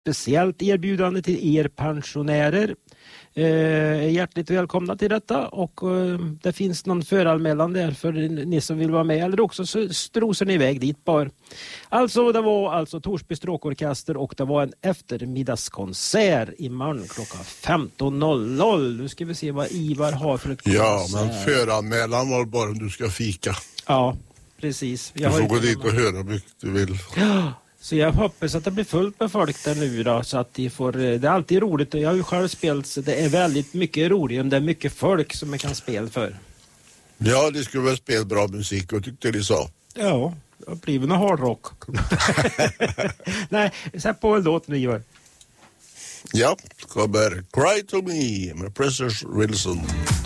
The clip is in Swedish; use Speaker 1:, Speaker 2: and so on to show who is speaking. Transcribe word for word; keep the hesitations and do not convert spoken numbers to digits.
Speaker 1: speciellt erbjudande till er pensionärer. Eh, hjärtligt välkomna till detta, och eh, det finns någon föranmälan där för ni som vill vara med, eller också så strosar ni iväg dit bara. Alltså det var alltså Torsby stråkorkester, och det var en eftermiddagskonsert imorgon klockan femton noll noll. Nu ska vi se vad Ivar har för ett konsert.
Speaker 2: Ja, men föranmälan var bara om du ska fika.
Speaker 1: Ja, precis. Jag
Speaker 2: du får
Speaker 1: har
Speaker 2: gå dit och höra hur mycket du vill.
Speaker 1: Ja. Så jag hoppas att det blir fullt med folk där nu då, så att de får, det är alltid roligt. Jag har ju själv spelat, så det är väldigt mycket roligt om det är mycket folk som man kan spela för.
Speaker 2: Ja, det skulle väl spela bra musik, och tyckte de sa.
Speaker 1: Ja, det blir väl någon hardrock. Nej, sätt på en låt nu, Ivar.
Speaker 2: Ja, kommer Cry to Me med Precious Wilson.